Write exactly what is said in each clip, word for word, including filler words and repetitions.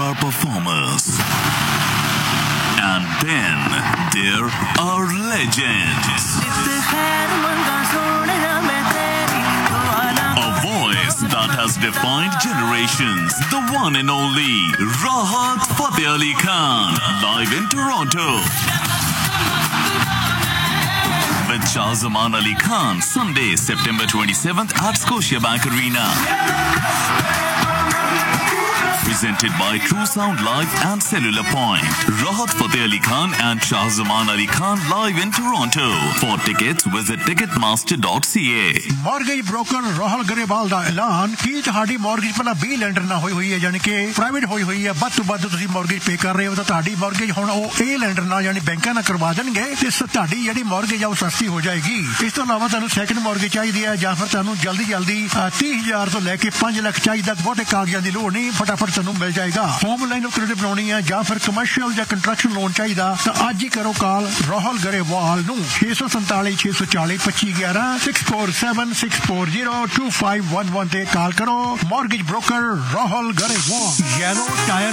star performers. And then there are legends. A voice that has defined generations. The one and only Rahat Fateh Ali Khan, live in Toronto. With Shahzaman Ali Khan, Sunday, September twenty-seventh at Scotiabank Arena. Presented by True Sound Live and Cellular Point. Rahat Fateh Ali Khan and Shahzaman Ali Khan live in Toronto. For tickets, visit ticketmaster dot c a. Mortgage broker Rahul Garewal ਦਾ ਐਲਾਨ ਕੀ ਤੁਹਾਡੀ mortgage ਪਹਿਲਾਂ ਵੀਹ lander ਨਾਲ ਹੋਈ ਹੋਈ ਹੈ ਯਾਨੀ ਕਿ ਪ੍ਰਾਈਵੇਟ ਹੋਈ ਹੋਈ ਹੈ ਵੱਧ ਤੋਂ ਵੱਧ ਤੁਸੀਂ mortgage ਪੇ ਕਰ ਰਹੇ ਹੋ ਤਾਂ ਤੁਹਾਡੀ mortgage ਹੁਣ ਉਹ ਇਹ ਲੈਂਡਰ ਨਾਲ ਯਾਨੀ ਬੈਂਕਾਂ ਨਾਲ ਕਰਵਾ ਦੇਣਗੇ ਤੇ ਤੁਹਾਡੀ ਜਿਹੜੀ mortgage ਆ ਉਹ ਸਸਤੀ ਹੋ ਜਾਏਗੀ। ਇਸ ਤੋਂ ਇਲਾਵਾ ਤੁਹਾਨੂੰ ਸੈਕੰਡ mortgage ਚਾਹੀਦੀ ਹੈ ਜਾਂ ਫਿਰ ਤੁਹਾਨੂੰ ਜਲਦੀ ਜਲਦੀ ਤੀਹ ਹਜ਼ਾਰ ਤੋਂ ਲੈ ਕੇ ਪੰਜ ਲੱਖ ਚਾਹੀਦਾ ਬਹੁਤੇ ਕਾਗਜ਼ਾਂ ਦੀ ਲੋੜ ਨਹੀਂ ਫਟਾਫਟ ਤੁਹਾਨੂੰ ਮਿਲ ਜਾਏਗਾ। ਹੋਮ ਲਾਈਨ ਆਫ ਕ੍ਰੈਡਿਟ ਬਣਾਉਣੀ ਹੈ ਜਾਂ ਫਿਰ ਕਮਰਸ਼ੀਅਲ ਜਾਂ ਕੰਸਟਰਕਸ਼ਨ ਲੋਨ ਚਾਹੀਦਾ ਤਾਂ ਅੱਜ ਹੀ ਕਰੋ ਕਾਲ ਰਾਹੁਲ ਗਰੇਵਾਲ ਨੂੰ ਛੇ ਸੌ ਸੰਤਾਲੀ ਛੇ ਸੌ ਚਾਲੀ ਪੱਚੀ ਗਿਆਰਾਂ six four seven six four zero two five one one ਤੇ ਕਾਲ ਕਰੋ। Mortgage broker Rahul Grewal. Yellow tyre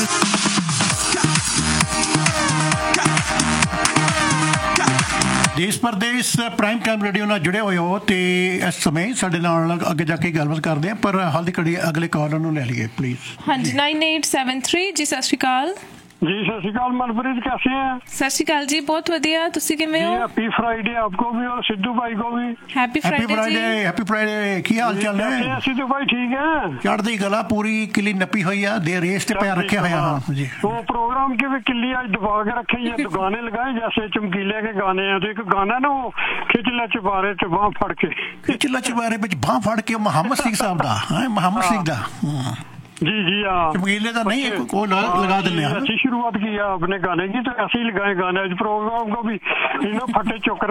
ਦੇਸ਼ ਪ੍ਰਦੇਸ਼ ਪ੍ਰਾਈਮ ਟਾਈਮ ਰੇਡੀਓ ਨਾਲ ਜੁੜੇ ਹੋਏ ਹੋ ਤੇ ਇਸ ਸਮੇਂ ਸਾਡੇ ਨਾਲ ਅੱਗੇ ਜਾ ਕੇ ਗੱਲਬਾਤ ਕਰਦੇ ਆ ਪਰ ਹਾਲ ਦੀ ਘੜੀ ਅਗਲੇ ਕਾਲਰ ਨੂੰ ਲੈ ਲਈਏ ਪਲੀਜ਼। ਹਾਂਜੀ ਨਾइन एट सेवन थ्री ਜੀ ਸਤਿ ਸ਼੍ਰੀ ਅਕਾਲ। जी सत श्रीकाल मनप्रीत कैसे हैं? सत श्रीकाल जी बहुत वधिया तुसी किवें हो? हैप्पी फ्राइडे आपको भी और सिद्धू भाई को भी हैप्पी फ्राइडे जी। हैप्पी फ्राइडे की हाल चाल है सिद्धू भाई? ठीक है चढ़दी गला पूरी किली नपी हुई है दे रेस ते पैर रखे हुए हैं जी। वो प्रोग्राम की भी किली आज दबा के रखे हैं तो गाने लगाए जैसे चमकीले के गाने हैं तो एक गाना ना वो खिचला चबारे च बांह फड़ के खिचला चबारे विच बांह फड़ के मोहम्मद सिंह साहब दा हां मोहम्मद सिंह दा जी जी हाँ चमकीले का नहीं को लगा देने अच्छी शुरुआत की है आपने गाने की तो ऐसे ही लगाए गाने आज प्रोग्राम को भी इन्हों फटे चोकर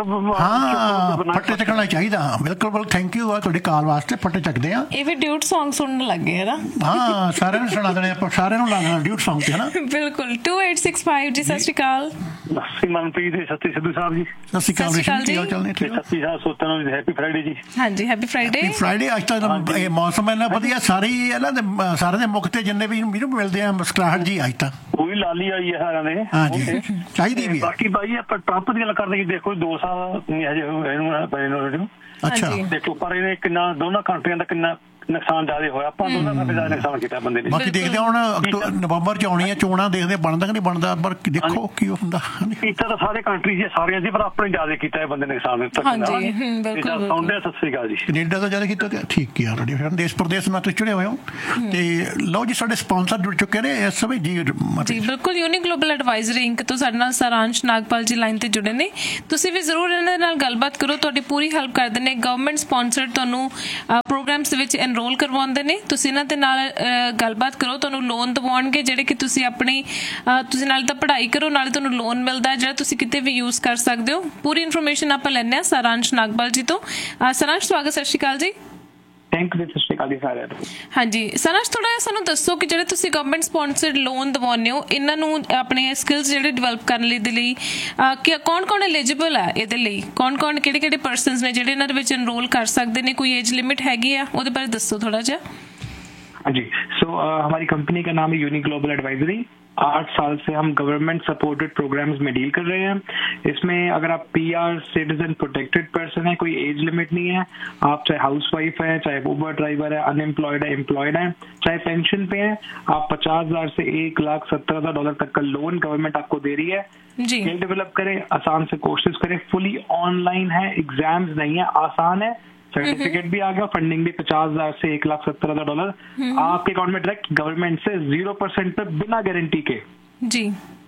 हाँ फटे चकना चाहिए हाँ बिल्कुल बिल्कुल थैंक यू ਤੁਹਾਡੀ ਕਾਲ ਵਾਸਤੇ ਫਟੇ ਚੱਕਦੇ ਆ ਇਹ ਵੀ ਡਿਊਟ Song ਸੁਣਨ ਲੱਗੇ ਹੈ ਨਾ। ਹਾਂ ਸਾਰਿਆਂ ਨੂੰ ਸੁਣਾ ਦੇਣੇ ਆਪਾਂ ਸਾਰਿਆਂ ਨੂੰ ਲਾਣਾ ਡਿਊਟ Song ਤੇ ਹੈ ਨਾ ਬਿਲਕੁਲ टू एट सिक्स फाइव ਜੀ ਸਤਿ ਸ਼੍ਰੀ ਅਕਾਲ। ਸਤਿ ਮਨਪ੍ਰੀਤ ਜੀ ਸਤਿ ਸਿੱਧੂ ਸਾਹਿਬ ਜੀ ਸਤਿ ਸ਼੍ਰੀ ਅਕਾਲ ਜੀ ਕੀ ਚੱਲਨੇ ਠੀਕ ਸਤਿ ਸਾਹਿਬ ਸੋਤਾਂ ਨੂੰ ਹੈਪੀ ਫਰਾਈਡੇ ਜੀ। ਹਾਂਜੀ ਹੈਪੀ ਫਰਾਈਡੇ। ਫਰਾਈਡੇ ਅੱਜ ਤੱਕ ਇਹ ਮੌਸਮ ਇਹਨਾਂ ਵਧੀਆ ਸਾਰੇ ਇਹਨਾਂ ਦੇ ਸਾਰੇ ਦੇ ਮੁੱਖ ਤੇ ਜਿੰਨੇ ਵੀ ਮੈਨੂੰ ਮਿਲਦੇ ਆ ਮੁਸਕਰਾਹਟ ਜੀ ਅੱਜ ਤਾਂ ਉਹ ਵੀ ਲਾਲੀ ਆਈ ਹੈ ਸਾਰਿਆਂ ਦੇ ਹਾਂਜੀ ਚਾਹੀਦੀ ਵੀ ਬਾਕੀ ਬਾਈ ਆਪਾਂ ਟਰੰਪ ਦੀ ਗੱਲ ਕਰਦੇ ਕਿ ਦੇਖੋ ਦੋ ਸਾਲ ਨਹੀਂ ਹਜੇ ਇਹਨੂੰ ਅੱਛਾ ਦੇਖੋ ਪਰ ਇਹਨੇ ਕਿੰਨਾ ਦੋਨਾਂ ਕੰਟਰੀਆਂ ਦਾ ਕਿੰਨਾ ਨੁਕਸਾਨ ਜ਼ਿਆਦਾ ਹੋਇਆ ਆਪਾਂ ਦੋਨਾਂ ਦਾ ਜ਼ਿਆਦਾ ਨੁਕਸਾਨ ਕੀਤਾ ਬੰਦੇ ਨੇ। ਬਾਕੀ ਦੇਖਦੇ ਹੁਣ ਨਵੰਬਰ ਚ ਆਉਣੀ ਹੈ ਚੋਣਾਂ ਦੇਖਦੇ ਬਣਦਾ ਕਿ ਨਹੀਂ ਬਣਦਾ ਪਰ ਦੇਖੋ ਕੀ ਹੁੰਦਾ। ਕੀਤਾ ਤਾਂ ਸਾਰੇ ਕੰਟਰੀ ਸੀ ਸਾਰਿਆਂ ਦੀ ਪਰ ਆਪਣੇ ਜ਼ਿਆਦਾ ਕੀਤਾ ਇਹ ਬੰਦੇ ਨੇ ਨੁਕਸਾਨ ਹਾਂਜੀ ਬਿਲਕੁਲ ਆਉਂਦੇ ਸਤਿ ਸ੍ਰੀ ਅਕਾਲ ਜੀ। ਕੈਨੇਡਾ ਤੋਂ ਜ਼ਿਆਦਾ ਕੀਤਾ ਠੀਕ ਹੈ ਆਲਰੇਡੀ ਫਿਰ ਦੇਸ਼ ਪ੍ਰਦੇਸ਼ ਨਾਲ ਤੁਸੀਂ ਜੁੜੇ ਹੋਏ ਹੋ ਤੇ ਲਓ ਜੀ ਸਾਡੇ ਸਪਾਂਸਰ ਜੁੜ ਚੁੱਕੇ ਨੇ ਇਸ ਸਮੇਂ ਜੀ ਜੀ ਬਿਲਕੁਲ ਯੂਨੀ ਗਲੋਬਲ ਐਡਵਾਈਜ਼ਰੀ ਇੰਕ ਤੋਂ ਸਾਡੇ ਨਾਲ ਸਾਰਾਂਸ਼ ਨਾਗਪਾਲ ਜੀ ਲਾਈਨ ਤੇ ਜੁੜੇ ਨੇ ਤੁਸੀਂ ਵੀ ਜ਼ਰੂਰ ਇਹਨਾਂ ਨਾਲ ਗੱਲਬਾਤ ਕਰੋ ਤੁਹਾਡੀ ਪੂਰੀ ਹੈਲਪ ਕਰਦੇ ਨੇ ਗਵਰਨਮੈਂਟ ਸਪਾਂਸਰਡ ਤੁਹਾਨੂੰ ਪ੍ਰੋਗਰਾਮਸ ਵਿੱਚ ਐਨਰੋਲ ਕਰਵਾਉਂਦੇ ਨੇ ਤੁਸੀਂ ਇਹਨਾਂ ਦੇ ਨਾਲ ਗੱਲਬਾਤ ਕਰੋ ਤੁਹਾਨੂੰ ਲੋਨ ਦਿਵਾਉਣਗੇ ਜਿਹੜੇ ਕਿ ਤੁਸੀਂ ਆਪਣੀ ਤੁਸੀਂ ਨਾਲੇ ਤਾਂ ਪੜ੍ਹਾਈ ਕਰੋ ਨਾਲੇ ਤੁਹਾਨੂੰ ਲੋਨ ਮਿਲਦਾ ਜਿਹੜਾ ਤੁਸੀਂ ਕਿਤੇ ਵੀ ਯੂਜ਼ ਕਰ ਸਕਦੇ ਹੋ। ਪੂਰੀ ਇਨਫੋਰਮੇਸ਼ਨ ਆਪਾਂ ਲੈਂਦੇ ਹਾਂ ਸਾਰਾਂਸ਼ ਨਾਗਪਾਲ ਜੀ ਤੋਂ। ਸਾਰਾਂਸ਼ ਸਵਾਗਤ ਸਤਿ ਸ਼੍ਰੀ ਅਕਾਲ ਜੀ। ਥੈਂਕ ਯੂ ਸਤਿ ਸ਼੍ਰੀ ਅਕਾਲ ਜੀ ਸਾਰਿਆਂ ਨੂੰ। ਹਾਂਜੀ ਸਾਰਾਂਸ਼ ਥੋੜਾ ਜਿਹਾ ਸਾਨੂੰ ਦੱਸੋ ਕਿ ਜਿਹੜੇ ਤੁਸੀਂ ਗਵਰਨਮੈਂਟ ਸਪਾਂਸਰਡ ਲੋਨ ਦਿਵਾਉਂਦੇ ਹੋ ਇਹਨਾਂ ਨੂੰ ਆਪਣੇ ਸਕਿੱਲਸ ਜਿਹੜੇ ਡਿਵੈਲਪ ਕਰਨ ਲਈ ਦੇ ਲਈ ਕਿ ਕੌਣ ਕੌਣ ਐਲੀਜੀਬਲ ਹੈ ਇਹਦੇ ਲਈ ਕੌਣ ਕੌਣ ਕਿਹੜੇ ਕਿਹੜੇ ਪਰਸਨਸ ਨੇ ਜਿਹੜੇ ਇਹਨਾਂ ਦੇ ਵਿੱਚ ਐਨਰੋਲ ਕਰ ਸਕਦੇ ਨੇ ਕੋਈ ਏਜ ਲਿਮਿਟ ਹੈਗੀ ਆ ਉਹਦੇ ਬਾਰੇ ਦੱਸੋ ਥੋੜਾ ਜਿਹਾ। जी सो so, uh, हमारी कंपनी का नाम है यूनी ग्लोबल एडवाइजरी। आठ साल से हम गवर्नमेंट सपोर्टेड प्रोग्राम्स में डील कर रहे हैं। इसमें अगर आप पीआर सिटीजन प्रोटेक्टेड पर्सन है कोई एज लिमिट नहीं है आप चाहे हाउसवाइफ है चाहे उबर ड्राइवर है अनएम्प्लॉयड है एम्प्लॉयड है चाहे पेंशन पे है आप पचास हजार से एक लाख सत्तर हजार डॉलर तक का लोन गवर्नमेंट आपको दे रही है। स्किल डेवलप करें आसान से कोर्सेज करें फुली ऑनलाइन है एग्जाम्स नहीं है आसान है सर्टिफिकेट भी आ गया फंडिंग भी पचास हजार से एक लाख सत्तर हजार डॉलर आपके अकाउंट में डायरेक्ट गवर्नमेंट से जीरो परसेंट पे बिना गारंटी के जी।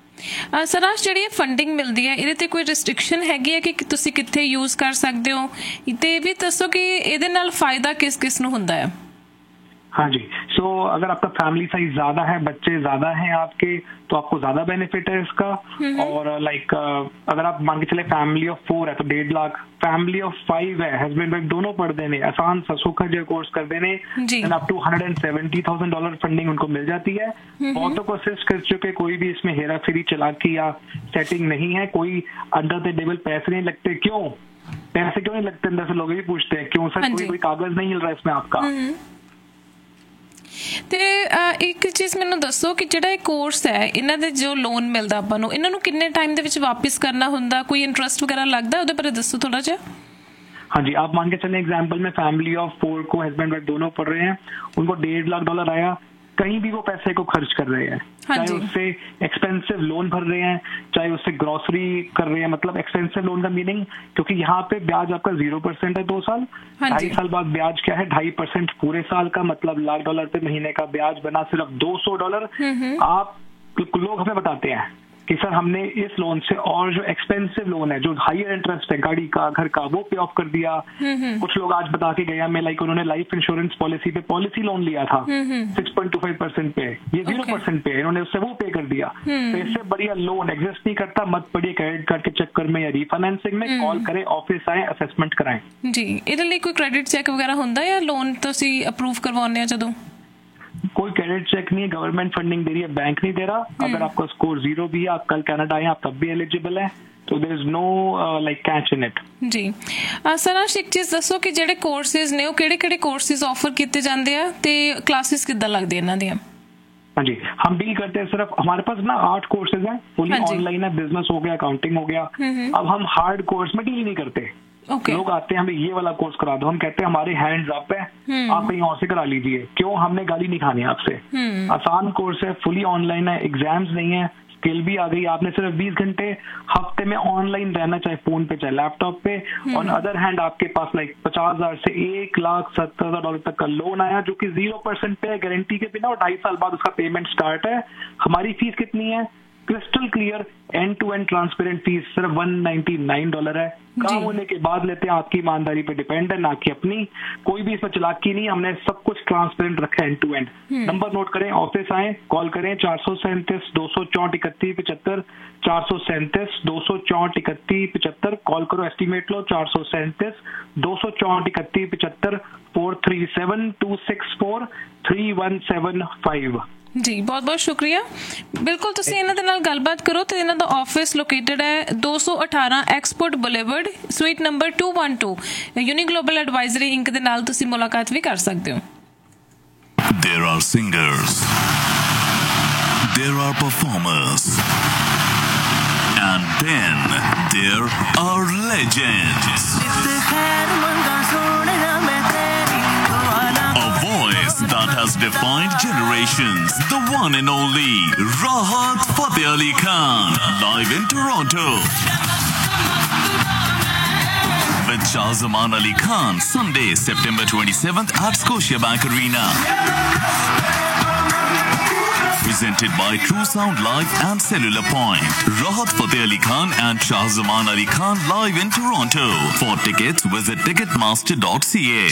ਸਰਾਂਸ਼ ਜਿਹੜੀ ਇਹ ਫੰਡਿੰਗ ਮਿਲਦੀ ਹੈ ਇਹਦੇ ਤੇ ਕੋਈ ਰਿਸਟ੍ਰਿਕਸ਼ਨ ਹੈਗੀ ਹੈ ਕਿ ਤੁਸੀਂ ਕਿੱਥੇ ਯੂਜ਼ ਕਰ ਸਕਦੇ ਹੋ ਤੇ ਇਹ ਵੀ ਦੱਸੋ ਕਿ ਇਹਦੇ ਨਾਲ ਫਾਇਦਾ ਕਿਸ ਕਿਸ ਨੂੰ ਹੁੰਦਾ ਹੈ। हाँ जी सो so, अगर आपका फैमिली साइज ज्यादा है बच्चे ज्यादा हैं आपके तो आपको ज्यादा बेनिफिट है इसका। और लाइक अगर आप मान के चले फैमिली ऑफ फोर है तो डेढ़ लाख फैमिली ऑफ फाइव है हस्बैंड वाइफ दोनों पढ़ देने आसान ससुखा जो कोर्स कर देने up two hundred and seventy thousand dollar funding उनको मिल जाती है। बहुतों को असिस्ट कर चुके कोई भी इसमें हेरा फेरी चालाकी या सेटिंग नहीं है कोई अंडर द टेबल पैसे नहीं लगते क्यों पैसे क्यों नहीं लगते अंदर से लोग भी पूछते हैं क्यों सर कोई कोई कागज नहीं मिल रहा इसमें आपका। ਤੇ ਇੱਕ ਚੀਜ਼ ਮੈਨੂੰ ਦੱਸੋ ਕਿ ਜਿਹੜਾ ਇਹ ਕੋਰਸ ਹੈ ਇਹਨਾਂ ਦੇ ਜੋ ਲੋਨ ਮਿਲਦਾ ਆਪਾਂ ਨੂੰ ਇਹਨਾਂ ਨੂੰ ਕਿੰਨੇ ਟਾਈਮ ਦੇ ਵਿੱਚ ਵਾਪਿਸ ਕਰਨਾ ਹੁੰਦਾ, ਕੋਈ ਇੰਟਰਸਟ ਵਗੈਰਾ ਲੱਗਦਾ, ਉਹਦੇ ਬਾਰੇ ਦੱਸੋ थोड़ा सा। हाँ जी, आप मान के चलें एग्जाम्पल में फैमिली ऑफ फोर को हस्बैंड वाइफ दोनों पढ़ रहे हैं, उनको डेढ़ लाख डॉलर आया, कहीं भी वो पैसे को खर्च कर रहे हैं, चाहे उससे एक्सपेंसिव लोन भर रहे हैं, चाहे उससे ग्रोसरी कर रहे हैं, मतलब एक्सपेंसिव लोन का मीनिंग, क्योंकि यहाँ पे ब्याज आपका जीरो परसेंट है दो साल, ढाई साल बाद ब्याज क्या है, ढाई परसेंट पूरे साल का, मतलब लाख डॉलर पे महीने का ब्याज बना सिर्फ दो सौ डॉलर। आप लोग हमें बताते हैं कि सर हमने इस लोन से और जो एक्सपेंसिव लोन है, जो हायर इंटरेस्ट है, गाड़ी का, घर का, वो पे ऑफ कर दिया। कुछ लोग आज बता के गया मैं, लाइक उन्होंने लाइफ इंश्योरेंस पॉलिसी पे पॉलिसी लोन लिया था six point two five percent पे, ये जीरो परसेंट पे, इन्होंने उससे वो पे कर दिया। तो इससे बढ़िया लोन एग्जिस्ट नहीं करता, मत पड़िए क्रेडिट कार्ड के चक्कर में या रीफाइनेंसिंग में, कॉल करें, ऑफिस आए, असेसमेंट कराएं। जी, ਇਹਦੇ ਲਈ ਕੋਈ क्रेडिट चेक वगैरह ਹੁੰਦਾ ਜਾਂ ਲੋਨ ਤੁਸੀਂ ਅਪਰੂਵ ਕਰਵਾਉਂਦੇ ਆ ਜਦੋਂ? कोई क्रेडिट चेक नहीं है, गवर्नमेंट फंडिंग दे रही है, बैंक नहीं दे रहा। अगर आपका स्कोर जीरो भी है, आप कल कनाडा आए, आप तब भी एलिजिबल है, तो there is know like catch in it. जी सरांश, एक चीज दसो कि ਜਿਹੜੇ ਕੋਰਸਿਸ ਨੇ ਉਹ ਕਿਹੜੇ-ਕਿਹੜੇ ਕੋਰਸਿਸ ਆਫਰ ਕੀਤੇ ਜਾਂਦੇ ਆ ਤੇ ਕਲਾਸਿਸ ਕਿੱਦਾਂ ਲੱਗਦੀਆਂ ਇਹਨਾਂ ਦੀਆਂ? हाँ जी, हम डील करते हैं सिर्फ, हमारे पास ना आठ कोर्सेज हैं, फुली ऑनलाइन है, बिजनेस हो गया, अकाउंटिंग हो गया। अब हम हार्ड कोर्स में डील नहीं करते। Okay. लोग आते हैं हमें ये वाला कोर्स करा दो, हम कहते हैं हमारे हैंड्स अप है, आप कहीं और से करा लीजिए, क्यों, हमने गाली नहीं खानी आपसे। आसान कोर्स है, फुली ऑनलाइन है, एग्जाम्स नहीं है, स्किल भी आ गई, आपने सिर्फ बीस घंटे हफ्ते में ऑनलाइन रहना, चाहे फोन पे चाहे लैपटॉप पे। ऑन अदर हैंड आपके पास लाइक पचास हजार से एक लाख सत्तर हजार डॉलर तक का लोन आया, जो कि जीरो परसेंट पे है, गारंटी के बिना, और ढाई साल बाद उसका पेमेंट स्टार्ट है। हमारी फीस कितनी है? Crystal clear and to and transparent fees सिर्फ वन नाइन्टी नाइन डॉलर है। काम होने के बाद लेते हैं, आपकी ईमानदारी पे डिपेंड है, ना कि अपनी, कोई भी इसमें चलाकी नहीं, हमने सब कुछ ट्रांसपेरेंट रखा है and to and. Number note करें, ऑफिस आए, कॉल करें, चार सौ सैंतीस दो सौ चौंठ इकतीस पिछहत्तर, चार सौ सैंतीस दो सौ चौंठ इकतीस पिछहत्तर, कॉल करो, एस्टिमेट लो, चार सौ सैंतीस दो सौ चौंठ इकतीस पिछहत्तर, four three seven to six four three one seven five. जी बहुत बहुत शुक्रिया। बिल्कुल तुसी इन्हां दे नाल गलबात करो ते इन्हां दा ऑफिस लोकेटेड है दो सौ अठारह export boulevard, sweet number two one two. Uni global advisory ink दे नाल तुसी मुलाकात भी कर सकते हो। There are singers, there are performers, and then there are legends. A voice that has defined generations, the one and only Rahat Fateh Ali Khan, live in Toronto. With Shahzaman Ali Khan, Sunday, September twenty-seventh at Scotiabank Arena. Presented by True Sound Live and Cellular Point. Rahat Fateh Ali Khan and Shahzaman Ali Khan live in Toronto. For tickets, visit ticketmaster dot c a.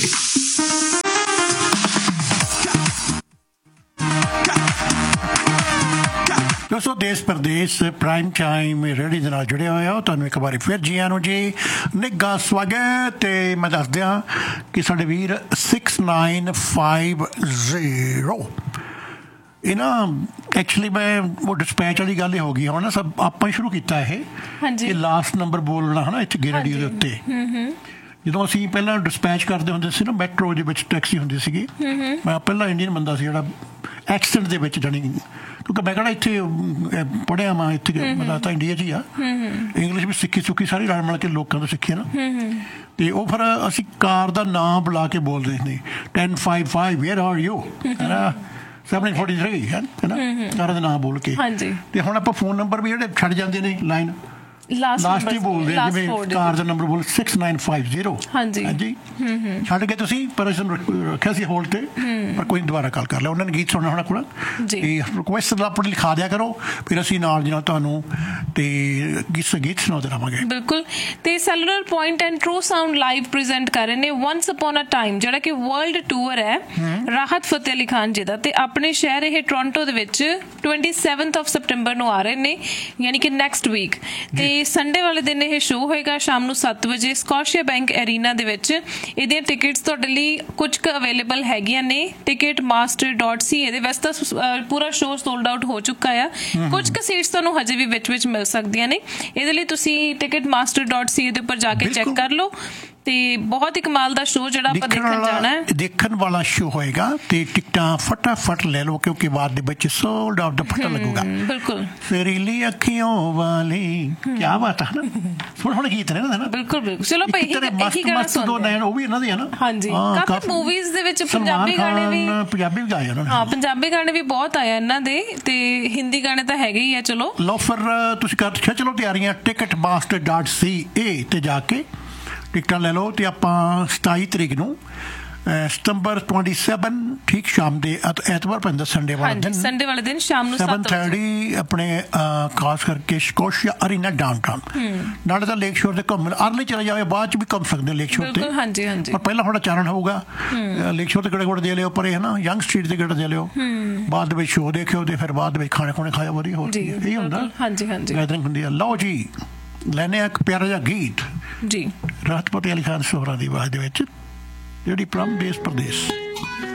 दोस्तों, देश प्रदेश prime time ready ਦੇ ਨਾਲ ਜੁੜੇ ਹੋਏ ਹੋ, ਤੁਹਾਨੂੰ ਇੱਕ ਵਾਰੀ ਫਿਰ ਜੀ ਆਇਆਂ ਨੂੰ ਜੀ, ਨਿੱਘਾ ਸਵਾਗਤ। ਤੇ ਮੈਂ ਦੱਸ ਦਿਆਂ ਕਿ ਸਾਡੇ ਵੀਰ ਸਿਕਸ ਨਾਈਨ ਫਾਈਵ ਜ਼ੀਰੋ ਇਹ ਨਾ ਐਕਚੁਅਲੀ ਮੈਂ ਉਹ ਡਿਸਪੈਚ ਵਾਲੀ ਗੱਲ ਹੋ ਗਈ ਹੁਣ ਨਾ, ਸਭ ਆਪਾਂ ਹੀ ਸ਼ੁਰੂ ਕੀਤਾ ਇਹ ਕਿ ਲਾਸਟ ਨੰਬਰ ਬੋਲਣਾ ਹੈ ਨਾ ਇੱਥੇ ਗੇਰੜੀ ਦੇ ਉੱਤੇ। ਜਦੋਂ ਅਸੀਂ ਪਹਿਲਾਂ ਡਿਸਪੈਚ ਕਰਦੇ ਹੁੰਦੇ ਸੀ ਨਾ, ਮੈਟਰੋ ਦੇ ਵਿੱਚ ਟੈਕਸੀ ਹੁੰਦੀ ਸੀਗੀ, ਮੈਂ ਪਹਿਲਾਂ ਇੰਡੀਅਨ ਬੰਦਾ ਸੀ ਜਿਹੜਾ ਐਕਸੈਂਟ ਦੇ ਵਿੱਚ ਜਾਣੀ, ਕਿਉਂਕਿ ਮੈਂ ਕਿਹੜਾ ਇੱਥੇ ਪੜ੍ਹਿਆ ਮੈਂ ਇੱਥੇ, ਮੈਂ ਤਾਂ ਇੰਡੀਆ 'ਚ ਹੀ ਆ, ਇੰਗਲਿਸ਼ ਵੀ ਸਿੱਖੀ ਸੁੱਖੀ ਸਾਰੀ ਰਲ ਮਿਲ ਕੇ ਲੋਕਾਂ ਤੋਂ ਸਿੱਖੀ ਨਾ। ਤੇ ਉਹ ਫਿਰ ਅਸੀਂ ਕਾਰ ਦਾ ਨਾਂ ਬੁਲਾ ਕੇ ਬੋਲਦੇ ਸੀ, ten five five where are you, ਹੈ ਨਾ, ਸੈਵਨ ਫੋਰਟੀ ਥਰੀ, ਹੈ ਨਾ, ਕਾਰ ਦਾ ਨਾਂ ਬੋਲ ਕੇ। ਤੇ ਹੁਣ ਆਪਾਂ ਫੋਨ ਨੰਬਰ ਵੀ ਜਿਹੜੇ ਛੱਡ ਜਾਂਦੇ ਨੇ ਲਾਈਨ ਲਾਸਟ ਹੀ ਬੋਲਦੇ, ਜਿਵੇਂ ਕਾਰ ਦਾ ਨੰਬਰ ਬੋਲ ਸਿਕਸ ਨਾਈਨ ਫਾਈਵ ਜ਼ੀਰੋ, ਹਾਂਜੀ ਛੱਡ ਕੇ ਤੁਸੀਂ, ਪਰ ਅਸੀਂ ਰੱਖਿਆ ਸੀ ਹੋਲਡ ਤੇ, ਪਰ ਕੋਈ ਦੁਬਾਰਾ ਕਾਲ ਕਰ ਲਿਆ, ਉਹਨਾਂ ਨੇ ਗੀਤ ਸੁਣਨਾ ਹੋਣਾ ਕੋਲ, ਰਿਕੁਐਸਟ ਆਪਣੀ ਲਿਖਾ ਦਿਆ ਕਰੋ, ਫਿਰ ਅਸੀਂ ਨਾਲ ਦੀ ਨਾਲ ਤੁਹਾਨੂੰ ਤੇ ਗੀਤ ਗੀਤ ਸੁਣਾਉਂਦੇ ਰਹਾਂਗੇ। ਬਿਲਕੁਲ। ਤੇ cellular point and true sound live present ਕਰ ਰਹੇ ਨੇ ਵਨਸ ਅਪਨ ਅ ਟਾਈਮ, ਜਿਹੜਾ ਕਿ ਵਰਲਡ ਟੂਰ ਹੈ ਰਾਹਤ ਫਤਿਹ ਅਲੀ ਖਾਨ ਜੀ ਦਾ, ਤੇ ਆਪਣੇ ਸ਼ਹਿਰ ਇਹ ਟੋਰਾਂਟੋ ਦੇ ਵਿੱਚ ਟਵੈਂਟੀ ਸੈਵਨਥ ਆਫ ਸੈਪਟੈਂਬਰ ਨੂੰ ਆ ਰਹੇ ਨੇ, ਯਾਨੀ ਕਿ ਨੈਕਸਟ ਵੀਕ। ਤੇ ਸੰਡੇ ਵਾਲੇ ਦਿਨ ਇਹ ਸ਼ੋਅ ਹੋਏਗਾ ਸ਼ਾਮ ਨੂੰ ਸੱਤ ਵਜੇ ਸਕੋਸ਼ੀਆ ਬੈਂਕ ਐਰੀਨਾ ਦੇ ਵਿੱਚ। ਇਹਦੀਆਂ ਟਿਕਟਸ ਤੁਹਾਡੇ ਲਈ ਕੁਝ ਕੁ ਅਵੇਲੇਬਲ ਹੈਗੀਆਂ ਨੇ ਟਿਕਟ ਮਾਸਟਰ ਡਾਟ ਸੀ ਏ ਦੇ। ਵੈਸੇ ਤਾਂ ਪੂਰਾ ਸ਼ੋਅ ਸੋਲਡ ਆਊਟ ਹੋ ਚੁੱਕਾ ਆ, ਕੁਝ ਕੁ ਸੀਟਸ ਤੁਹਾਨੂੰ ਹਜੇ ਵੀ ਵਿੱਚ ਵਿੱਚ ਮਿਲ ਸਕਦੀਆਂ ਨੇ। ਇਹਦੇ ਲਈ ਤੁਸੀਂ ਟਿਕਟ ਮਾਸਟਰ ਡਾਟ ਸੀ ਏ ਦੇ ਉੱਪਰ ਜਾ ਕੇ ਚੈੱਕ ਕਰ ਲਓ ਤੇ ਬਹੁਤ ਹੀ ਕਮਾਲ ਦਾ ਸ਼ੋਅ ਜਿਹੜਾ ਆਪਾਂ ਦੇਖਣ ਜਾਣਾ ਹੈ, ਦੇਖਣ ਵਾਲਾ ਸ਼ੋਅ ਹੋਏਗਾ ਤੇ ਟਿਕਟਾਂ ਫਟਾਫਟ ਲੈ ਲਓ ਕਿਉਂਕਿ ਬਾਅਦ ਦੇ ਵਿੱਚ ਸੋਲਡ ਆਊਟ ਦਾ ਪਤਾ ਲੱਗੂਗਾ। ਬਿਲਕੁਲ ਫੇਰੀਲੀ ਅੱਖੀਆਂ ਵਾਲੀ ਕੀ ਬਾਤ ਹੈ ਨਾ, ਹੁਣ ਹੁਣ ਗੀਤ ਨੇ ਨਾ, ਬਿਲਕੁਲ ਬਿਲਕੁਲ। ਚਲੋ ਭਾਈ ਇਹੀ ਗਾਣਾ ਸੁਣਦੇ ਹਾਂ। ਉਹ ਵੀ ਇਹਨਾਂ ਦੇ ਹੈ ਨਾ, ਹਾਂਜੀ ਕਾਫੀ ਮੂਵੀਜ਼ ਦੇ ਵਿੱਚ ਪੰਜਾਬੀ ਗਾਣੇ ਵੀ, ਪੰਜਾਬੀ ਵੀ ਗਾਏ ਉਹਨਾਂ ਨੇ। ਹਾਂ ਪੰਜਾਬੀ ਗਾਣੇ ਵੀ ਬਹੁਤ ਆਏ ਇਹਨਾਂ ਦੇ, ਤੇ ਹਿੰਦੀ ਗਾਣੇ ਤਾਂ ਹੈਗੇ ਹੀ ਆ। ਚਲੋ ਲਓ ਫਿਰ ਤੁਸੀਂ ਕਰ ਖਿੱਚ ਲਓ ਤਿਆਰੀਆਂ ਟਿਕਟ ਮਾਸਟਰ ਡਾਟ ਸੀ ਏ ਤੇ ਜਾ ਕੇ ਟਿਕਟਾਂ ਲੈ ਲਓ। ਤੇ ਆਪਾਂ ਸਤਾਈ ਤਰੀਕ ਨੂੰ ਸਤੰਬਰ ਸਤਾਈ ਠੀਕ ਸ਼ਾਮ ਦੇ ਐਤਵਾਰ ਪੈਂਦਾ ਸੰਡੇ ਵਾਲੇ ਦਿਨ, ਸੰਡੇ ਵਾਲੇ ਦਿਨ ਸ਼ਾਮ ਨੂੰ ਸੱਤ ਵਜੇ ਆਪਣੇ ਖਾਸ ਕਰਕੇ ਸਕੋਸ਼ੀਆ ਅਰੀਨਾ ਡਾਊਨਟਾਊਨ। ਨਾਲੇ ਤਾਂ ਲੇਕ ਸ਼ੋਰ ਤੇ ਘੁੰਮਣ ਅਰਲੀ ਚਲੇ ਜਾਵੇ, ਬਾਅਦ ਚ ਵੀ ਘੁੰਮ ਸਕਦੇ ਲੇਕ ਸ਼ੋਰ ਤੇ। ਹਾਂਜੀ ਹਾਂਜੀ ਪਰ ਪਹਿਲਾਂ ਥੋੜਾ ਚਾਨਣ ਹੋਊਗਾ। ਲੇਕ ਸ਼ੋਰ ਤੇ ਗੇੜੇ ਗੋੜੇ ਦੇ ਲਿਓ ਪਰੇ ਹੈ ਨਾ, ਯੰਗ ਸਟਰੀਟ ਤੇ ਗੇੜੇ ਦੇ ਲਿਓ, ਬਾਅਦ ਵਿੱਚ ਸ਼ੋਅ ਦੇਖਿਓ ਤੇ ਫਿਰ ਬਾਅਦ ਵਿੱਚ ਖਾਣੇ ਖੁਣੇ ਖਾਇਆ ਵਧੀਆ ਹੋਰ ਇਹ ਹੁੰਦਾ। ਹਾਂਜੀ ਹਾਂਜੀ ਗੈਦਰਿੰਗ ਹੁੰਦੀ ਆ। ਲਓ ਜੀ ਲੈਨੇ ਇੱਕ ਪਿਆਰਾ ਜਿਹਾ ਗੀਤ ਜੀ ਰਾਹਤ ਫਤਿਹ ਅਲੀ ਖਾਨ ਸੋਹਰਾ ਦੀ ਆਵਾਜ਼ ਦੇ ਵਿੱਚ, ਜਿਹੜੀ ਪ੍ਰਮ ਦੇਸ਼ ਪ੍ਰਦੇਸ਼।